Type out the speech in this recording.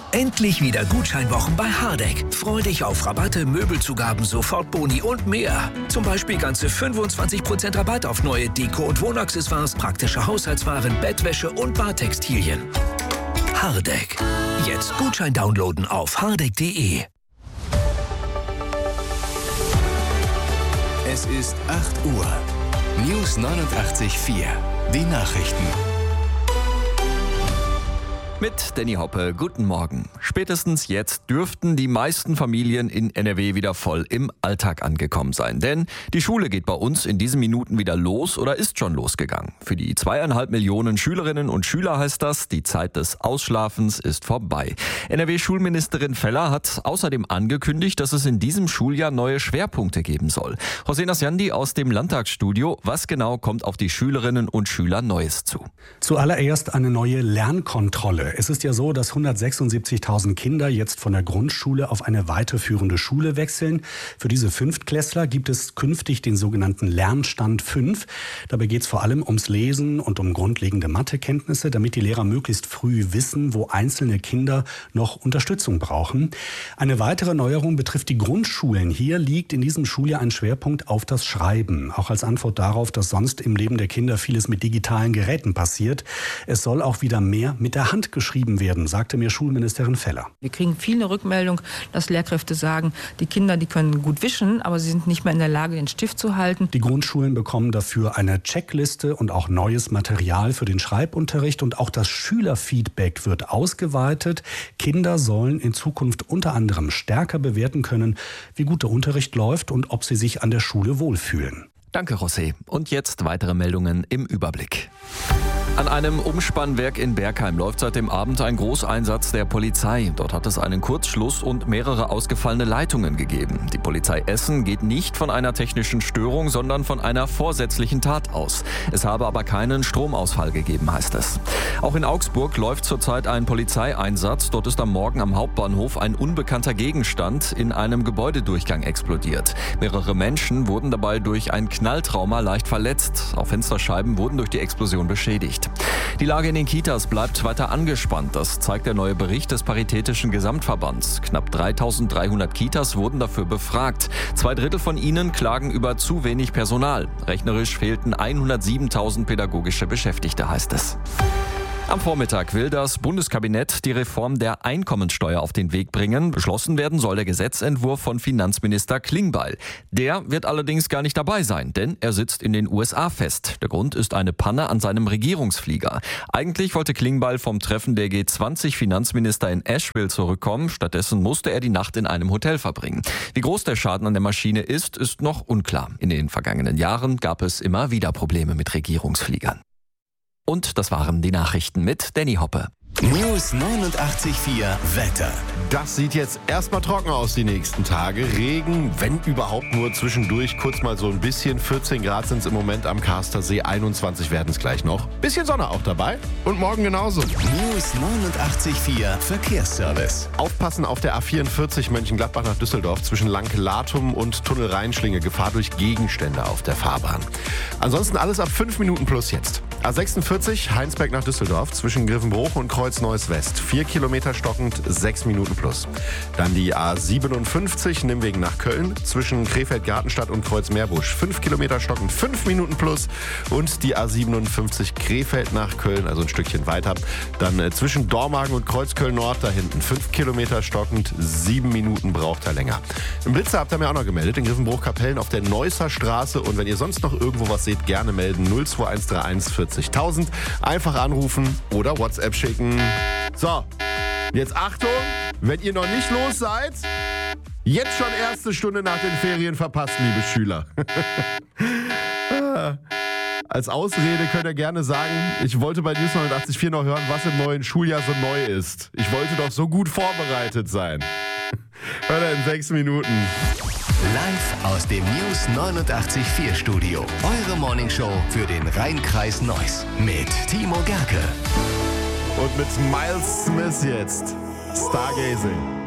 Endlich wieder Gutscheinwochen bei Hardegg. Freu dich auf Rabatte, Möbelzugaben, Sofortboni und mehr. Zum Beispiel ganze 25% Rabatt auf neue Deko- und Wohnaccessoires, praktische Haushaltswaren, Bettwäsche und Badtextilien. Hardegg. Jetzt Gutschein downloaden auf hardegg.de. Es ist 8 Uhr. News 89.4. Die Nachrichten. Mit Danny Hoppe, guten Morgen. Spätestens jetzt dürften die meisten Familien in NRW wieder voll im Alltag angekommen sein. Denn die Schule geht bei uns in diesen Minuten wieder los oder ist schon losgegangen. Für die 2,5 Millionen Schülerinnen und Schüler heißt das, die Zeit des Ausschlafens ist vorbei. NRW-Schulministerin Feller hat außerdem angekündigt, dass es in diesem Schuljahr neue Schwerpunkte geben soll. Hossein Asjandi aus dem Landtagsstudio. Was genau kommt auf die Schülerinnen und Schüler Neues zu? Zuallererst eine neue Lernkontrolle. Es ist ja so, dass 176.000 Kinder jetzt von der Grundschule auf eine weiterführende Schule wechseln. Für diese Fünftklässler gibt es künftig den sogenannten Lernstand 5. Dabei geht es vor allem ums Lesen und um grundlegende Mathekenntnisse, damit die Lehrer möglichst früh wissen, wo einzelne Kinder noch Unterstützung brauchen. Eine weitere Neuerung betrifft die Grundschulen. Hier liegt in diesem Schuljahr ein Schwerpunkt auf das Schreiben. Auch als Antwort darauf, dass sonst im Leben der Kinder vieles mit digitalen Geräten passiert. Es soll auch wieder mehr mit der Hand geschrieben werden, sagte mir Schulministerin Feller. Wir kriegen viel eine Rückmeldung, dass Lehrkräfte sagen, die Kinder, die können gut wischen, aber sie sind nicht mehr in der Lage, den Stift zu halten. Die Grundschulen bekommen dafür eine Checkliste und auch neues Material für den Schreibunterricht und auch das Schülerfeedback wird ausgeweitet. Kinder sollen in Zukunft unter anderem stärker bewerten können, wie gut der Unterricht läuft und ob sie sich an der Schule wohlfühlen. Danke, José. Und jetzt weitere Meldungen im Überblick. An einem Umspannwerk in Bergheim läuft seit dem Abend ein Großeinsatz der Polizei. Dort hat es einen Kurzschluss und mehrere ausgefallene Leitungen gegeben. Die Polizei Essen geht nicht von einer technischen Störung, sondern von einer vorsätzlichen Tat aus. Es habe aber keinen Stromausfall gegeben, heißt es. Auch in Augsburg läuft zurzeit ein Polizeieinsatz. Dort ist am Morgen am Hauptbahnhof ein unbekannter Gegenstand in einem Gebäudedurchgang explodiert. Mehrere Menschen wurden dabei durch ein Knalltrauma leicht verletzt. Auch Fensterscheiben wurden durch die Explosion beschädigt. Die Lage in den Kitas bleibt weiter angespannt. Das zeigt der neue Bericht des Paritätischen Gesamtverbands. Knapp 3.300 Kitas wurden dafür befragt. 2/3 von ihnen klagen über zu wenig Personal. Rechnerisch fehlten 107.000 pädagogische Beschäftigte, heißt es. Am Vormittag will das Bundeskabinett die Reform der Einkommensteuer auf den Weg bringen. Beschlossen werden soll der Gesetzentwurf von Finanzminister Klingbeil. Der wird allerdings gar nicht dabei sein, denn er sitzt in den USA fest. Der Grund ist eine Panne an seinem Regierungsflieger. Eigentlich wollte Klingbeil vom Treffen der G20-Finanzminister in Asheville zurückkommen. Stattdessen musste er die Nacht in einem Hotel verbringen. Wie groß der Schaden an der Maschine ist noch unklar. In den vergangenen Jahren gab es immer wieder Probleme mit Regierungsfliegern. Und das waren die Nachrichten mit Danny Hoppe. News 89.4 Wetter. Das sieht jetzt erstmal trocken aus die nächsten Tage. Regen, wenn überhaupt nur zwischendurch, kurz mal so ein bisschen. 14 Grad sind es im Moment am Karstersee, 21 werden es gleich noch. Bisschen Sonne auch dabei und morgen genauso. News 89.4 Verkehrsservice. Aufpassen auf der A44 Mönchengladbach nach Düsseldorf zwischen Lank-Latum und Tunnel Rheinschlinge. Gefahr durch Gegenstände auf der Fahrbahn. Ansonsten alles ab 5 Minuten plus jetzt. A46 Heinsberg nach Düsseldorf zwischen Griffenbruch und Kreuz-Neues West. 4 Kilometer stockend, 6 Minuten plus. Dann die A57 Nimwegen nach Köln zwischen Krefeld-Gartenstadt und Kreuz-Meerbusch. 5 Kilometer stockend, 5 Minuten plus. Und die A57 Krefeld nach Köln, also ein Stückchen weiter. Dann zwischen Dormagen und Kreuzköln-Nord da hinten. 5 Kilometer stockend, 7 Minuten braucht er länger. Im Blitzer habt ihr mir auch noch gemeldet, in Griffenbruch-Kapellen auf der Neusser Straße. Und wenn ihr sonst noch irgendwo was seht, gerne melden. 02131 40.000. Einfach anrufen oder WhatsApp schicken. So, jetzt Achtung, wenn ihr noch nicht los seid, jetzt schon erste Stunde nach den Ferien verpasst, liebe Schüler. Als Ausrede könnt ihr gerne sagen, ich wollte bei News 89.4 noch hören, was im neuen Schuljahr so neu ist. Ich wollte doch so gut vorbereitet sein. Hört ihr in 6 Minuten. Live aus dem News 89.4 Studio. Eure Morningshow für den Rhein-Kreis Neuss. Mit Timo Gerke. Und mit Miles Smith jetzt. Stargazing.